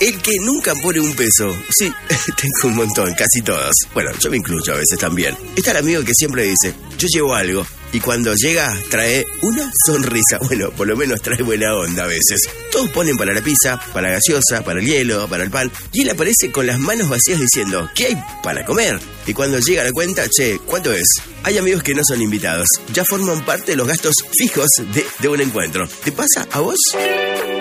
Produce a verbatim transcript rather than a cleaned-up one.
El que nunca pone un peso. Sí, tengo un montón, casi todos. Bueno, yo me incluyo a veces también. Está el amigo que siempre dice, yo llevo algo. Y cuando llega, trae una sonrisa. Bueno, por lo menos trae buena onda a veces. Todos ponen para la pizza, para la gaseosa, para el hielo, para el pan. Y él aparece con las manos vacías diciendo, ¿qué hay para comer? Y cuando llega la cuenta, che, ¿cuánto es? Hay amigos que no son invitados. Ya forman parte de los gastos fijos de, de un encuentro. ¿Te pasa a vos?